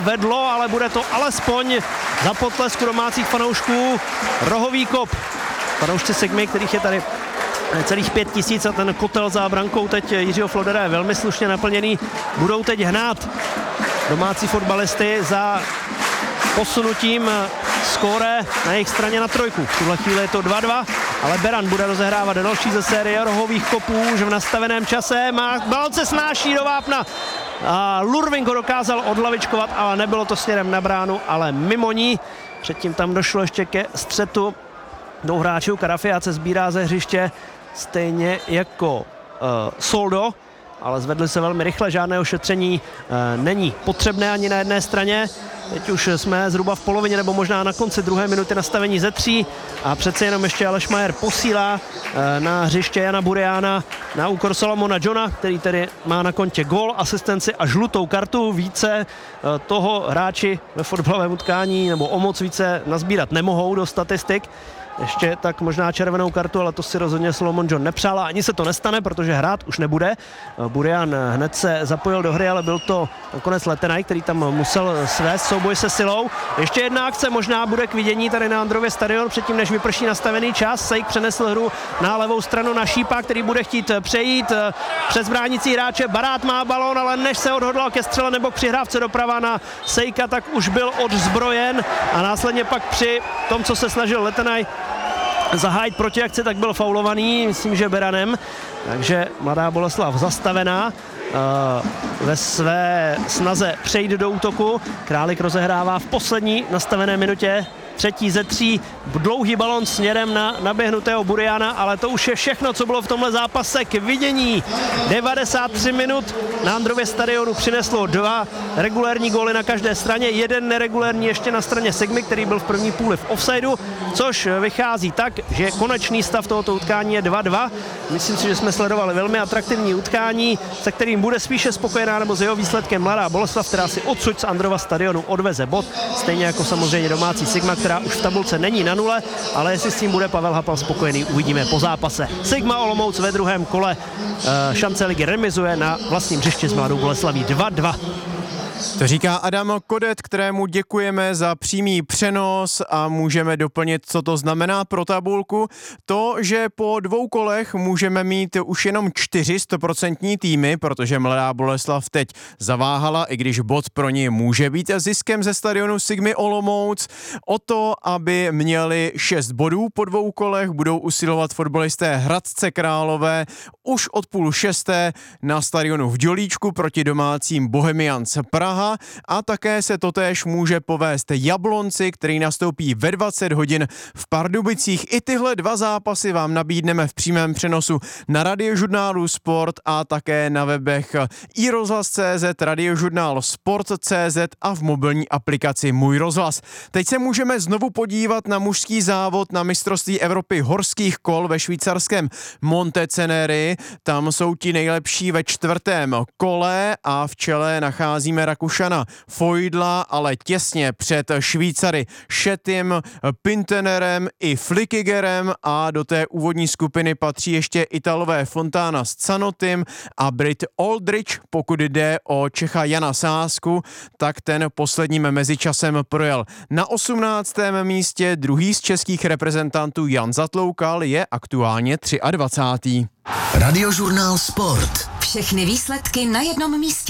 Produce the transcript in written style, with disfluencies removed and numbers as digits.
vedlo, ale bude to alespoň za potlesku domácích fanoušků rohový kop. Fanoušci Sigmy, kterých je tady celých 5 000 a ten kotel za brankou teď Jiřího Flodera je velmi slušně naplněný, budou teď hnát domácí fotbalisty za posunutím skóre na jejich straně na trojku. V tuhle chvíli je to 2-2, ale Beran bude rozehrávat další ze série rohových kopů už v nastaveném čase. Balon se snáší do vápna a Lurving ho dokázal odhlavičkovat, ale nebylo to směrem na bránu, ale mimo ní. Předtím tam došlo ještě ke střetu dvou hráčů. Karafiát se sbírá ze hřiště stejně jako Soldo, ale zvedli se velmi rychle, žádné ošetření není potřebné ani na jedné straně. Teď už jsme zhruba v polovině nebo možná na konci druhé minuty nastavení ze 3 a přece jenom ještě Aleš Majer posílá na hřiště Jana Buriana na úkor Solomona Johna, který tedy má na kontě gól, asistenci a žlutou kartu. Více toho hráči ve fotbalovém utkání nebo o moc více nazbírat nemohou do statistik. Ještě tak možná červenou kartu, ale to si rozhodně Solomon John nepřál a ani se to nestane, protože hrát už nebude. Burian hned se zapojil do hry, ale byl to nakonec Letenaj, který tam musel svést souboj se silou. Ještě jedna akce možná bude k vidění tady na Andrově stadion, předtím než vyprší nastavený čas. Sejk přenesl hru na levou stranu na Šípa, který bude chtít přejít přes bránící hráče. Barát má balón, ale než se odhodlal ke střele nebo k přihrávce doprava na Sejka, tak už byl odzbrojen a následně pak při tom, co se snažil Letenaj zahájit protiakci, tak byl faulovaný, myslím, že Beranem, takže Mladá Boleslav zastavená ve své snaze přejít do útoku. Králík rozehrává v poslední nastavené minutě, 3. ze 3, dlouhý balon směrem na naběhnutého Buriana, ale to už je všechno, co bylo v tomhle zápase k vidění. 93 minut na Andrově stadionu přineslo 2 regulérní góly na každé straně, 1 neregulérní ještě na straně Sigmy, který byl v první půli v offsideu, což vychází tak, že konečný stav tohoto utkání je 2-2. Myslím si, že jsme sledovali velmi atraktivní utkání, se kterým bude spíše spokojená nebo s jeho výsledkem Mladá Boleslav, která si odsud z Androva stadionu odveze bod, stejně jako samozřejmě domácí Sigma, která už v tabulce není na 0, ale jestli s tím bude Pavel Hapal spokojený, uvidíme po zápase. Sigma Olomouc ve druhém kole šance ligy remizuje na vlastním hřišti s Mladou Boleslaví 2-2. To říká Adam Kodet, kterému děkujeme za přímý přenos a můžeme doplnit, co to znamená pro tabulku. To, že po 2 kolech můžeme mít už jenom 4 100% týmy, protože Mladá Boleslav teď zaváhala, i když bod pro ní může být ziskem ze stadionu Sigmy Olomouc. O to, aby měli 6 bodů po 2 kolech, budou usilovat fotbalisté Hradce Králové už od 5:30 na stadionu v Dělíčku proti domácím Bohemians Praha a také se totéž může povést Jablonci, který nastoupí ve 20 hodin v Pardubicích. I tyhle 2 zápasy vám nabídneme v přímém přenosu na Radiožurnálu Sport a také na webech iRozhlas.cz, Radiožurnál Sport.cz a v mobilní aplikaci Můj rozhlas. Teď se můžeme znovu podívat na mužský závod na mistrovství Evropy horských kol ve švýcarském Monteceneri. Tam jsou ti nejlepší ve 4. kole a v čele nacházíme Rakušana Fojdla, ale těsně před Švýcary Šetym, Pintenerem i Flickigerem a do té úvodní skupiny patří ještě Italové Fontana s Canotym a Brit Aldrich. Pokud jde o Čecha Jana Sázku, tak ten posledním mezičasem projel na 18. místě, druhý z českých reprezentantů Jan Zatloukal je aktuálně 23. Radiožurnál Sport. Všechny výsledky na jednom místě.